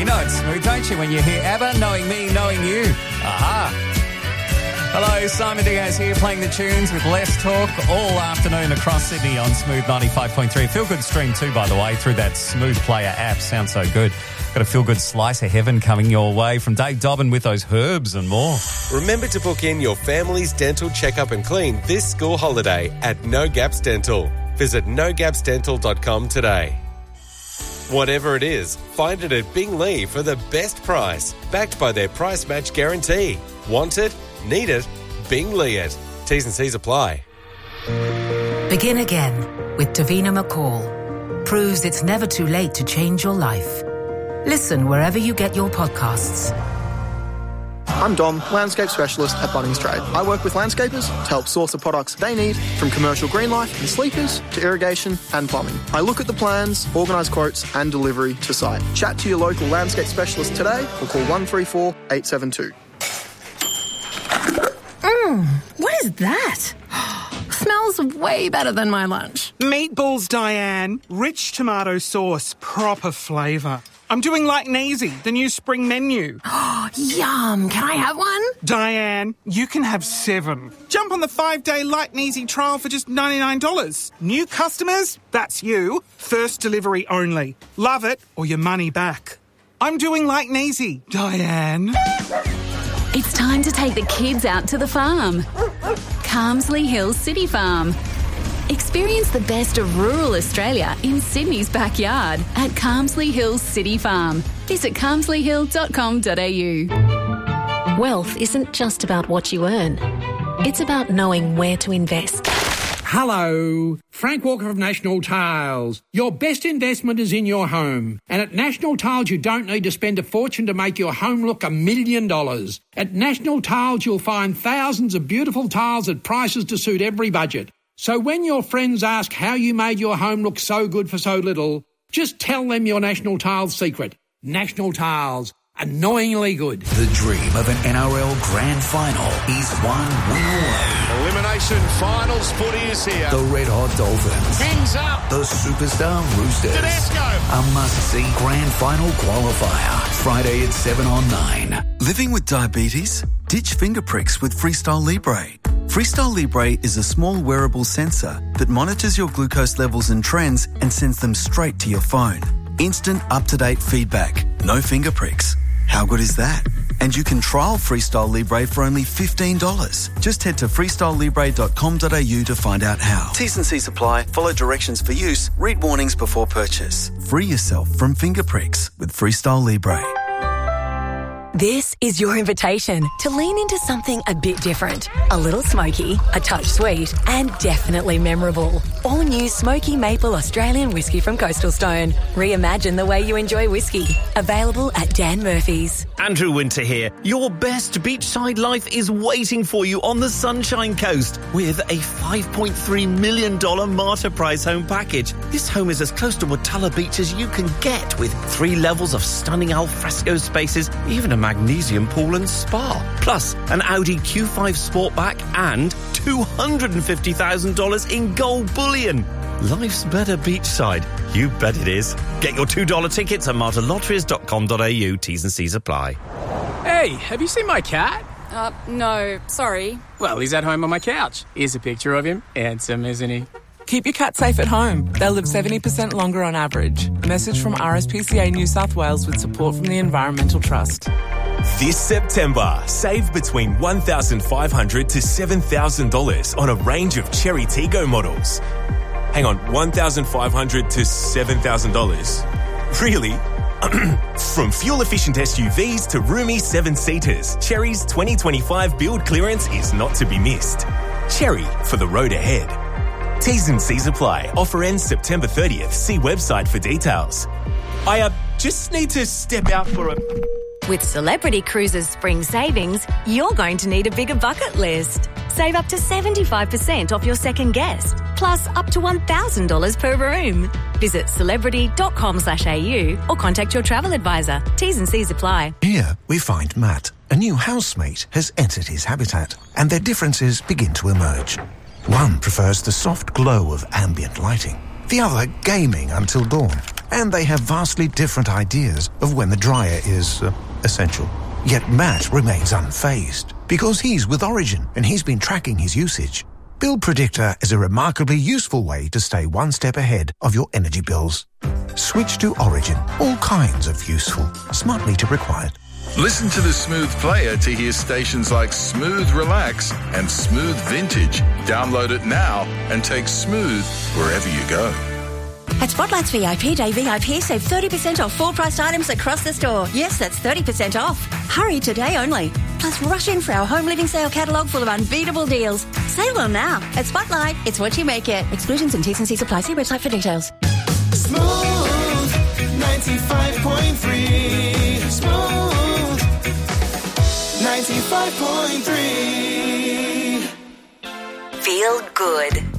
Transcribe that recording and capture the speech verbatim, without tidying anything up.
You know it's smooth, don't you, when you hear ABBA, knowing me, knowing you. Aha. Hello, Simon Diaz here, playing the tunes with less talk all afternoon across Sydney on Smooth ninety-five point three. Feel Good stream too, by the way, through that Smooth Player app. Sounds so good. Got a Feel Good slice of heaven coming your way from Dave Dobbin with those herbs and more. Remember to book in your family's dental checkup and clean this school holiday at No Gaps Dental. Visit no gaps dental dot com today. Whatever it is, find it at Bing Lee for the best price, backed by their price match guarantee. Want it? Need it? Bing Lee it. T's and C's apply. Begin again with Davina McCall. Proves it's never too late to change your life. Listen wherever you get your podcasts. I'm Dom, landscape specialist at Bunnings Trade. I work with landscapers to help source the products they need, from commercial green life and sleepers to irrigation and plumbing. I look at the plans, organise quotes and delivery to site. Chat to your local landscape specialist today or call one three four, eight seven two. Mmm, what is that? Smells way better than my lunch. Meatballs, Diane. Rich tomato sauce, proper flavour. I'm doing like Neasy, the new spring menu. Yum, can I have one? Diane, you can have seven. Jump on the five-day Like Neasy trial for just ninety-nine dollars. New customers? That's you. First delivery only. Love it or your money back. I'm doing like Neasy, Diane. It's time to take the kids out to the farm. Carmsley Hills City Farm. Experience the best of rural Australia in Sydney's backyard at Carmsley Hills City Farm. Visit carmsley hill dot com dot a u. Wealth isn't just about what you earn. It's about knowing where to invest. Hello, Frank Walker of National Tiles. Your best investment is in your home. And at National Tiles, you don't need to spend a fortune to make your home look a million dollars. At National Tiles, you'll find thousands of beautiful tiles at prices to suit every budget. So when your friends ask how you made your home look so good for so little, just tell them your National Tiles secret. National Tiles. Annoyingly good. The dream of an N R L Grand Final is one win away. Elimination Finals footy is here. The Red Hot Dolphins. Hands up. The Superstar Roosters. Tedesco. A must-see Grand Final qualifier. Friday at seven on nine. Living with diabetes? Ditch finger pricks with Freestyle Libre. Freestyle Libre is a small wearable sensor that monitors your glucose levels and trends and sends them straight to your phone. Instant, up-to-date feedback. No finger pricks. How good is that? And you can trial Freestyle Libre for only fifteen dollars. Just head to freestyle libre dot com dot a u to find out how. T's and C's apply. Follow directions for use. Read warnings before purchase. Free yourself from finger pricks with Freestyle Libre. This is your invitation to lean into something a bit different. A little smoky, a touch sweet, and definitely memorable. All new Smoky Maple Australian whiskey from Coastal Stone. Reimagine the way you enjoy whiskey. Available at Dan Murphy's. Andrew Winter here. Your best beachside life is waiting for you on the Sunshine Coast with a five point three million dollars Martyr Prize home package. This home is as close to Watala Beach as you can get, with three levels of stunning alfresco spaces, even a magnesium pool and spa, plus an Audi Q five Sportback and two hundred fifty thousand dollars in gold bullion. Life's better beachside. You bet it is. Get your two dollar tickets at martyr lotteries dot com dot a u. T's and C's apply. Hey, have you seen my cat? Uh, no, sorry. Well, he's at home on my couch. Here's a picture of him. Handsome, isn't he? Keep your cat safe at home. They'll live seventy percent longer on average. A message from R S P C A New South Wales with support from the Environmental Trust. This September, save between one thousand five hundred dollars to seven thousand dollars on a range of Cherry Tiggo models. Hang on, one thousand five hundred dollars to seven thousand dollars? Really? From fuel-efficient S U Vs to roomy seven-seaters, Cherry's twenty twenty-five build clearance is not to be missed. Cherry, for the road ahead. T's and C's apply. Offer ends September thirtieth. See website for details. I uh, just need to step out for a... With Celebrity Cruises Spring Savings, you're going to need a bigger bucket list. Save up to seventy-five percent off your second guest, plus up to one thousand dollars per room. Visit celebrity dot com slash a u or contact your travel advisor. T's and C's apply. Here we find Matt. A new housemate has entered his habitat, and their differences begin to emerge. One prefers the soft glow of ambient lighting. The other gaming until dawn. and they have vastly different ideas of when the dryer is uh, essential. Yet Matt remains unfazed because he's with Origin and he's been tracking his usage. Bill Predictor is a remarkably useful way to stay one step ahead of your energy bills. Switch to Origin. All kinds of useful. Smart meter required. Listen to the Smooth Player to hear stations like Smooth Relax and Smooth Vintage. Download it now and take Smooth wherever you go. At Spotlight's V I P Day V I P, save thirty percent off full-priced items across the store. Yes, that's thirty percent off. Hurry today only. Plus, rush in for our home living sale catalogue full of unbeatable deals. Save on now. At Spotlight, it's what you make it. Exclusions and T's and C's apply. See website for details. Smooth ninety-five point three. Smooth ninety-five point three. Feel good.